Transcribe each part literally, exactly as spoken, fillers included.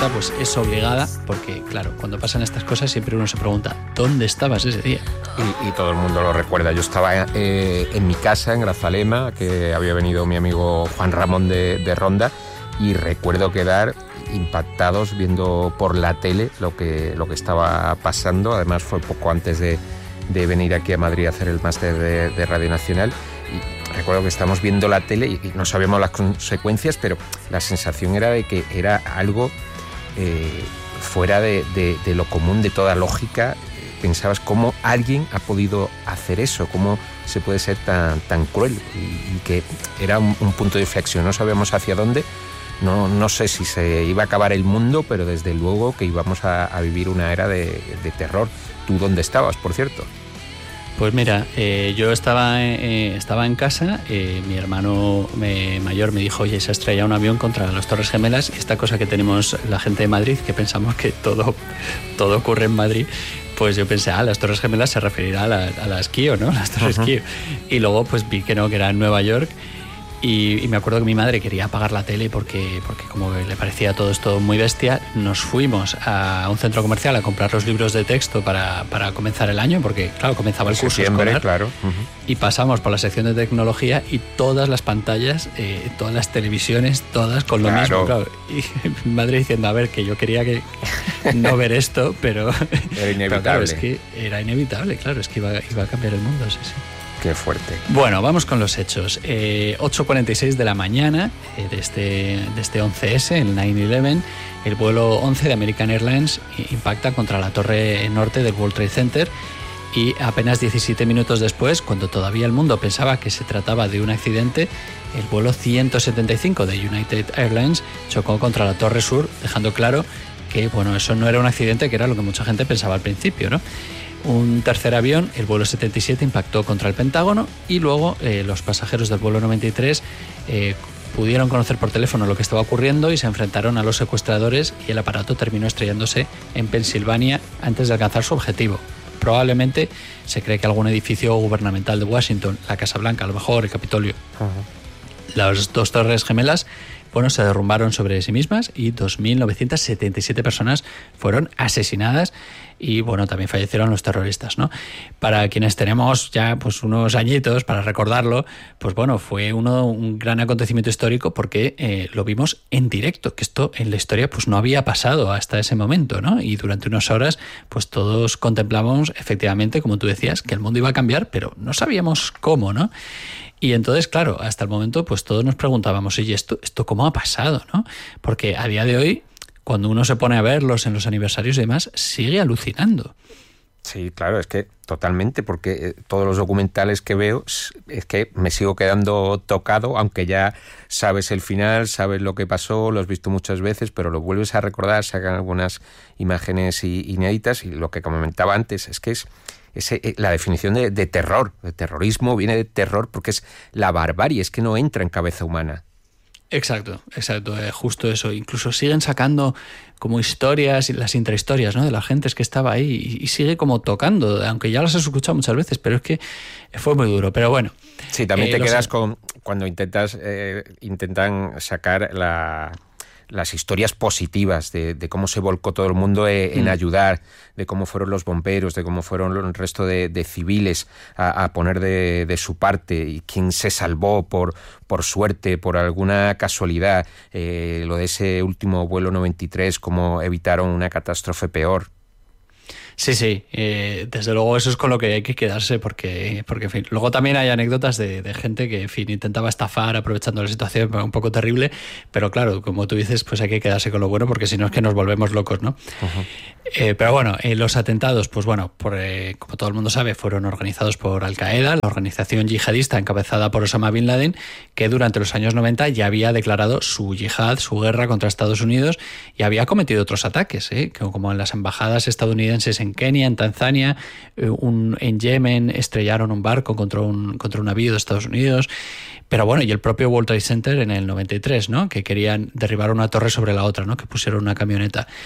pregunta pues es obligada, porque claro, cuando pasan estas cosas siempre uno se pregunta, ¿dónde estabas ese día? Y, y todo el mundo lo recuerda. Yo estaba eh, en mi casa, en Grazalema, que había venido mi amigo Juan Ramón de, de Ronda, y recuerdo quedar impactados viendo por la tele lo que, lo que estaba pasando. Además fue poco antes de, de venir aquí a Madrid a hacer el máster de, de Radio Nacional, y recuerdo que estábamos viendo la tele y, y no sabíamos las consecuencias, pero la sensación era de que era algo eh, fuera de, de, de lo común, de toda lógica. Pensabas cómo alguien ha podido hacer eso, cómo se puede ser tan, tan cruel, y, y que era un, un punto de inflexión. No sabíamos hacia dónde. No, no sé si se iba a acabar el mundo, pero desde luego que íbamos a, a vivir una era de, de terror. ¿Tú dónde estabas, por cierto? Pues mira, eh, yo estaba, eh, estaba en casa, eh, mi hermano me, mayor me dijo, oye, se ha estrellado un avión contra las Torres Gemelas, y esta cosa que tenemos la gente de Madrid, que pensamos que todo, todo ocurre en Madrid, pues yo pensé, ah, las Torres Gemelas se referirá a, la, a las Kio, ¿no? Las Torres uh-huh. Kio. Y luego pues vi que no, que era en Nueva York. Y, y me acuerdo que mi madre quería apagar la tele porque, porque como le parecía todo esto muy bestia. Nos fuimos a un centro comercial a comprar los libros de texto para, para comenzar el año, porque claro, comenzaba el curso escolar, claro. Uh-huh. Y pasamos por la sección de tecnología y todas las pantallas, eh, todas las televisiones, todas con lo claro. mismo, claro. Y mi madre diciendo, a ver, que yo quería que no ver esto, pero era inevitable. Pero claro, es que era inevitable, claro, es que iba, iba a cambiar el mundo, sí, sí. Qué fuerte. Bueno, vamos con los hechos. Eh, ocho cuarenta y seis de la mañana eh, de, este, de este once ese, el nueve once, el vuelo once de American Airlines impacta contra la torre norte del World Trade Center, y apenas diecisiete minutos después, cuando todavía el mundo pensaba que se trataba de un accidente, el vuelo ciento setenta y cinco de United Airlines chocó contra la torre sur, dejando claro que bueno, eso no era un accidente, que era lo que mucha gente pensaba al principio, ¿no? Un tercer avión, el vuelo setenta y siete, impactó contra el Pentágono, y luego eh, los pasajeros del vuelo noventa y tres eh, pudieron conocer por teléfono lo que estaba ocurriendo y se enfrentaron a los secuestradores, y el aparato terminó estrellándose en Pensilvania antes de alcanzar su objetivo. Probablemente se cree que algún edificio gubernamental de Washington, la Casa Blanca, a lo mejor el Capitolio. Uh-huh. Las dos torres gemelas bueno, se derrumbaron sobre sí mismas y dos mil novecientas setenta y siete personas fueron asesinadas, y bueno, también fallecieron los terroristas, ¿no? Para quienes tenemos ya pues unos añitos para recordarlo, pues bueno, fue uno, un gran acontecimiento histórico, porque eh, lo vimos en directo, que esto en la historia pues no había pasado hasta ese momento, ¿no? Y durante unas horas pues todos contemplábamos efectivamente, como tú decías, que el mundo iba a cambiar, pero no sabíamos cómo, ¿no? Y entonces, claro, hasta el momento pues todos nos preguntábamos, oye, ¿esto, esto cómo ha pasado, ¿no? Porque a día de hoy, cuando uno se pone a verlos en los aniversarios y demás, sigue alucinando. Sí, claro, es que totalmente, porque todos los documentales que veo es que me sigo quedando tocado, aunque ya sabes el final, sabes lo que pasó, lo has visto muchas veces, pero lo vuelves a recordar, sacan algunas imágenes inéditas, y lo que comentaba antes es que es Ese, la definición de, de terror, de terrorismo, viene de terror porque es la barbarie, es que no entra en cabeza humana. Exacto, exacto, eh, justo eso. Incluso siguen sacando como historias, las intrahistorias, ¿no?, de la gente que estaba ahí, y, y sigue como tocando, aunque ya las has escuchado muchas veces, pero es que fue muy duro. Pero bueno. Sí, también eh, te quedas sé. con cuando intentas eh, intentan sacar la las historias positivas de, de cómo se volcó todo el mundo en mm. ayudar, de cómo fueron los bomberos, de cómo fueron el resto de, de civiles a, a poner de, de su parte, y quién se salvó por, por suerte, por alguna casualidad, eh, lo de ese último vuelo noventa y tres, cómo evitaron una catástrofe peor. Sí, sí, eh, desde luego eso es con lo que hay que quedarse, porque, porque en fin, luego también hay anécdotas de, de gente que, en fin, intentaba estafar aprovechando la situación, un poco terrible, pero claro, como tú dices, pues hay que quedarse con lo bueno, porque si no es que nos volvemos locos, ¿no? Uh-huh. Eh, pero bueno, eh, los atentados, pues bueno, por, eh, como todo el mundo sabe, fueron organizados por Al-Qaeda, la organización yihadista encabezada por Osama Bin Laden, que durante los años noventa ya había declarado su yihad, su guerra contra Estados Unidos, y había cometido otros ataques, ¿eh? como en las embajadas estadounidenses en Kenia, en Tanzania, un, en Yemen estrellaron un barco contra un, contra un navío de Estados Unidos. Pero bueno, y el propio World Trade Center en el noventa y tres, ¿no?, que querían derribar una torre sobre la otra, ¿no?, que pusieron una camioneta.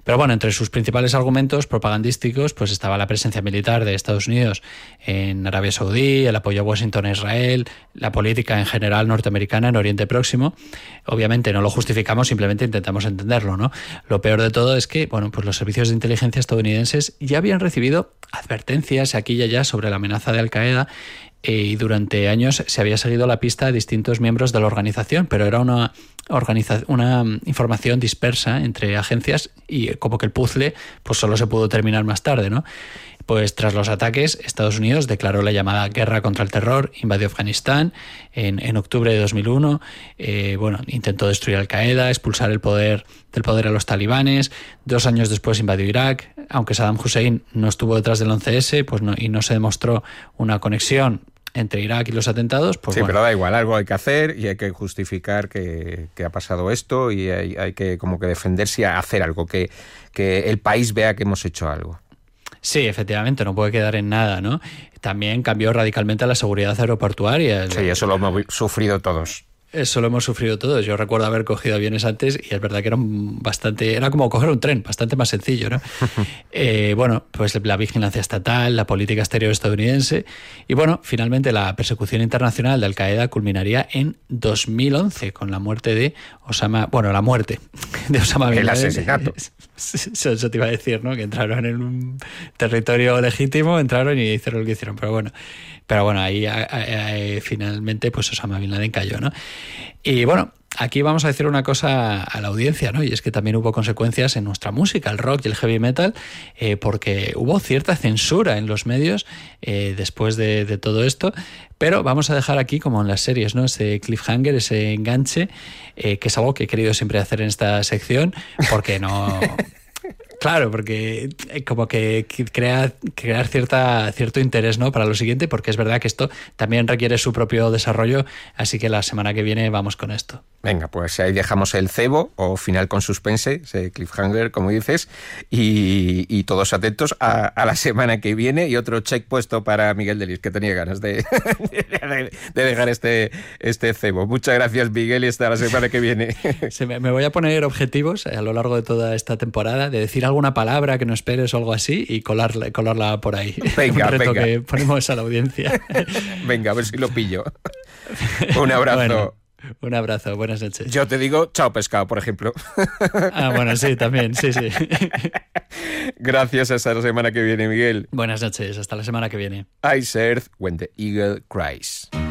Pero bueno, entre sus principales argumentos propagandísticos pues estaba la presencia militar de Estados Unidos en Arabia Saudí, el apoyo a Washington a Israel, la política en general norteamericana en Oriente Próximo. Obviamente no lo justificamos, simplemente intentamos entenderlo, ¿no? Lo peor de todo es que, bueno, pues los servicios de inteligencia estadounidenses ya habían recibido advertencias aquí y allá sobre la amenaza de Al-Qaeda, y durante años se había seguido la pista a distintos miembros de la organización, pero era una, organiza- una información dispersa entre agencias y como que el puzzle pues solo se pudo terminar más tarde, ¿no? Pues tras los ataques, Estados Unidos declaró la llamada guerra contra el terror, invadió Afganistán en, en octubre de dos mil uno, eh, bueno, intentó destruir Al-Qaeda, expulsar el poder del poder a los talibanes, dos años después invadió Irak, aunque Saddam Hussein no estuvo detrás del once ese pues no, y no se demostró una conexión entre Irak y los atentados, pues sí, bueno. Pero da igual, algo hay que hacer y hay que justificar que, que ha pasado esto y hay, hay que como que defenderse y hacer algo, que, que el país vea que hemos hecho algo. Sí, efectivamente, no puede quedar en nada, ¿no? También cambió radicalmente la seguridad aeroportuaria. Sí, eso lo hemos sufrido todos. Eso lo hemos sufrido todos. Yo recuerdo haber cogido aviones antes y es verdad que era bastante, era como coger un tren, bastante más sencillo, ¿no? eh, bueno, pues la vigilancia estatal, la política exterior estadounidense y bueno, finalmente la persecución internacional de Al-Qaeda culminaría en dos mil once con la muerte de Osama, bueno, la muerte de Osama Bin Laden. El asesinato. Eso, eso te iba a decir, ¿no? Que entraron en un territorio legítimo, entraron y hicieron lo que hicieron, pero bueno. Pero bueno, ahí a, a, a, finalmente pues Osama Bin Laden cayó, ¿no? Y bueno, aquí vamos a decir una cosa a la audiencia, ¿no? Y es que también hubo consecuencias en nuestra música, el rock y el heavy metal, eh, porque hubo cierta censura en los medios eh, después de, de todo esto. Pero vamos a dejar aquí, como en las series, ¿no? Ese cliffhanger, ese enganche, eh, que es algo que he querido siempre hacer en esta sección, porque no... Claro, porque como que crea crear cierta cierto interés, ¿no? Para lo siguiente, porque es verdad que esto también requiere su propio desarrollo, así que la semana que viene vamos con esto. Venga, pues ahí dejamos el cebo o final con suspense, ese cliffhanger, como dices, y, y todos atentos a, a la semana que viene y otro check puesto para Miguel Delis, que tenía ganas de, de, de dejar este, este cebo. Muchas gracias, Miguel, y hasta la semana que viene. Sí, me, me voy a poner objetivos a lo largo de toda esta temporada, de decir alguna palabra que no esperes o algo así y colarla, colarla por ahí. Venga, un reto venga. que ponemos a la audiencia. Venga, a ver si lo pillo. Un abrazo. Bueno, un abrazo, buenas noches. Yo te digo chao pescado, por ejemplo. Ah, bueno, sí, también, sí, sí. Gracias, hasta la semana que viene, Miguel. Buenas noches, hasta la semana que viene. Ice Earth, When the Eagle Cries.